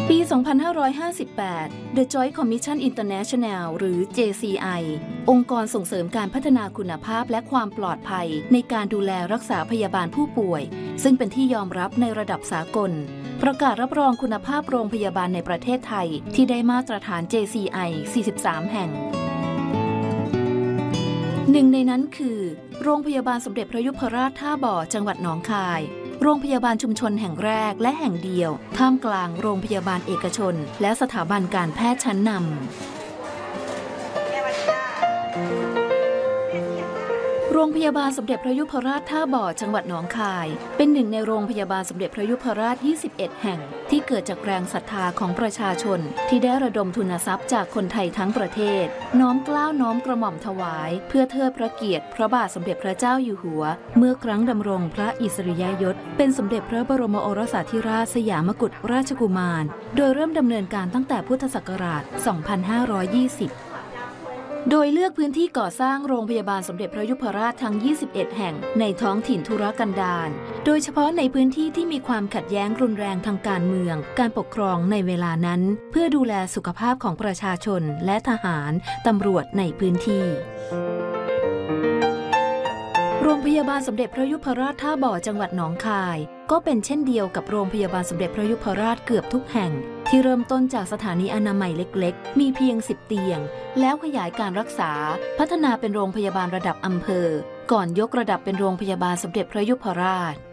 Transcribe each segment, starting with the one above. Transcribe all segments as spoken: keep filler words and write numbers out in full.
ปี สองพันห้าร้อยห้าสิบแปด The Joint Commission International หรือ เจ ซี ไอ องค์กรส่งเสริมการพัฒนาคุณภาพและความปลอดภัยในการดูแลรักษาพยาบาลผู้ป่วยซึ่งเป็นที่ยอมรับในระดับสากลประกาศรับรองคุณภาพโรงพยาบาลในประเทศไทยที่ได้มาตรฐาน เจ ซี ไอ สี่สิบสาม แห่งหนึ่งในนั้นคือโรงพยาบาลสมเด็จพระยุพราชท่าบ่อจังหวัดหนองคายโรงพยาบาลชุมชนแห่งแรกและแห่งเดียวท่ามกลางโรงพยาบาลเอกชนและสถาบันการแพทย์ชั้นนำโรงพยาบาลสมเด็จพระยุพราชท่าบ่อจังหวัดหนองคายเป็นหนึ่งในโรงพยาบาลสมเด็จพระยุพราชยี่สิบเอ็ดแห่งที่เกิดจากแรงศรัทธาของประชาชนที่ได้ระดมทุนทรัพย์จากคนไทยทั้งประเทศน้อมเกล้าน้อมกระหม่อมถวายเพื่อเทิดพระเกียรติพระบาทสมเด็จพระเจ้าอยู่หัวเมื่อครั้งดำรงพระอิสริยยศเป็นสมเด็จพระบรมโอรสาธิราชสยามกุฎราชกุมารโดยเริ่มดำเนินการตั้งแต่พุทธศักราช สองพันห้าร้อยยี่สิบโดยเลือกพื้นที่ก่อสร้างโรงพยาบาลสมเด็จพระยุพราชทั้ง ยี่สิบเอ็ด แห่งในท้องถิ่นทุรกันดารโดยเฉพาะในพื้นที่ที่มีความขัดแย้งรุนแรงทางการเมืองการปกครองในเวลานั้นเพื่อดูแลสุขภาพของประชาชนและทหารตำรวจในพื้นที่โรงพยาบาลสมเด็จพระยุพราชท่าบ่อจังหวัดหนองคายก็เป็นเช่นเดียวกับโรงพยาบาลสมเด็จพระยุพราชเกือบทุกแห่งที่เริ่มต้นจากสถานีอนามัยเล็กๆมีเพียงสิบเตียงแล้วขยายการรักษาพัฒนาเป็นโรงพยาบาลระดับอำเภอก่อนยกระดับเป็นโรงพยาบาลสมเด็จพระยุพราช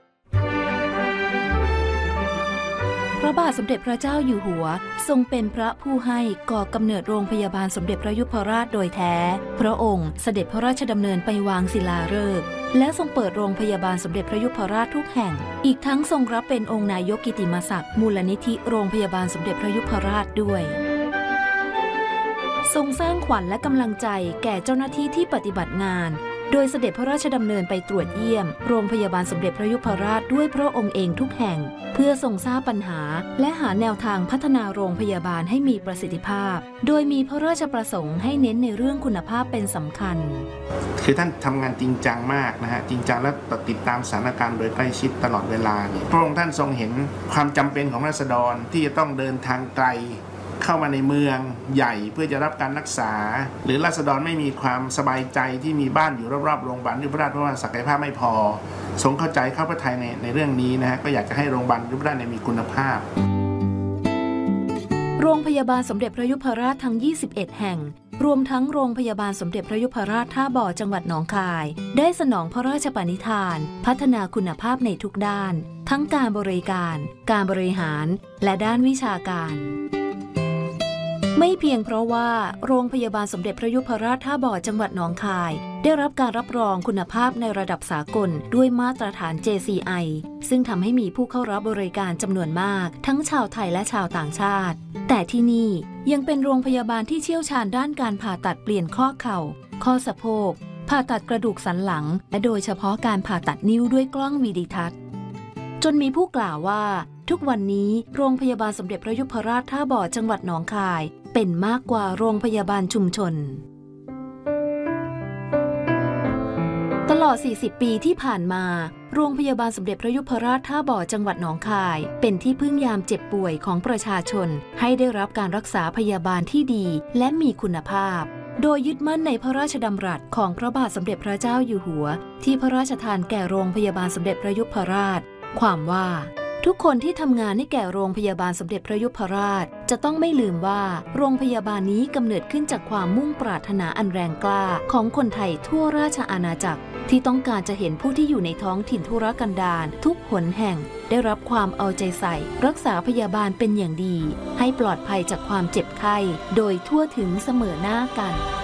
พระบาทสมเด็จพระเจ้าอยู่หัวทรงเป็นพระผู้ให้ก่อกำเนิดโรงพยาบาลสมเด็จพระยุพราชโดยแท้พระองค์เสด็จพระราชดำเนินไปวางศิลาฤกษ์และทรงเปิดโรงพยาบาลสมเด็จพระยุพราชทุกแห่งอีกทั้งทรงรับเป็นองค์นายกกิติมศักดิ์มูลนิธิโรงพยาบาลสมเด็จพระยุพราชด้วยทรงสร้างขวัญและกำลังใจแก่เจ้าหน้าที่ที่ปฏิบัติงานโดยเสด็จพระราชดำเนินไปตรวจเยี่ยมโรงพยาบาลสมเด็จพระยุพราชด้วยพระองค์เองทุกแห่งเพื่อทรงทราบปัญหาและหาแนวทางพัฒนาโรงพยาบาลให้มีประสิทธิภาพโดยมีพระราชประสงค์ให้เน้นในเรื่องคุณภาพเป็นสำคัญคือท่านทำงานจริงจังมากนะฮะจริงจังและติดตามสถานการณ์โดยใกล้ชิดตลอดเวลาเนี่ยพระองค์ท่านทรงเห็นความจำเป็นของราษฎรที่จะต้องเดินทางไกลเข้ามาในเมืองใหญ่เพื่อจะรับการรักษาหรือราษฎรไม่มีความสบายใจที่มีบ้านอยู่รอบๆโรงพยาบาลยุพราชเพราะว่าศักยภาพไม่พอทรงเข้าใจเข้าพระทัยในในเรื่องนี้นะฮะก็อยากจะให้โรงพยาบาลยุพราชมีคุณภาพโรงพยาบาลสมเด็จพระยุพราชทั้งยี่สิบเอ็ดแห่งรวมทั้งโรงพยาบาลสมเด็จพระยุพราชท่าบ่อจังหวัดหนองคายได้สนองพระราชปณิธานพัฒนาคุณภาพในทุกด้านทั้งการบริการการบริหารและด้านวิชาการไม่เพียงเพราะว่าโรงพยาบาลสมเด็จพระยุพราชท่าบ่อจังหวัดหนองคายได้รับการรับรองคุณภาพในระดับสากลด้วยมาตรฐาน เจ ซี ไอ ซึ่งทำให้มีผู้เข้ารับบริการจำนวนมากทั้งชาวไทยและชาวต่างชาติแต่ที่นี่ยังเป็นโรงพยาบาลที่เชี่ยวชาญด้านการผ่าตัดเปลี่ยนข้อเข่าข้อสะโพกผ่าตัดกระดูกสันหลังและโดยเฉพาะการผ่าตัดนิ้วด้วยกล้องวิดิทัศน์จนมีผู้กล่าวว่าทุกวันนี้โรงพยาบาลสมเด็จพระยุพราชท่าบ่อจังหวัดหนองคายเป็นมากกว่าโรงพยาบาลชุมชนตลอดสี่สิบปีที่ผ่านมาโรงพยาบาลสมเด็จพระยุพราชท่าบ่อจังหวัดหนองคายเป็นที่พึ่งยามเจ็บป่วยของประชาชนให้ได้รับการรักษาพยาบาลที่ดีและมีคุณภาพโดยยึดมั่นในพระราชดำรัสของพระบาทสมเด็จพระเจ้าอยู่หัวที่พระราชทานแก่โรงพยาบาลสมเด็จพระยุพราชความว่าทุกคนที่ทำงานให้แก่โรงพยาบาลสมเด็จพระยุพราชจะต้องไม่ลืมว่าโรงพยาบาลนี้กำเนิดขึ้นจากความมุ่งปรารถนาอันแรงกล้าของคนไทยทั่วราชอาณาจักรที่ต้องการจะเห็นผู้ที่อยู่ในท้องถิ่นทุรกันดารทุกหนแห่งได้รับความเอาใจใส่รักษาพยาบาลเป็นอย่างดีให้ปลอดภัยจากความเจ็บไข้โดยทั่วถึงเสมอหน้ากัน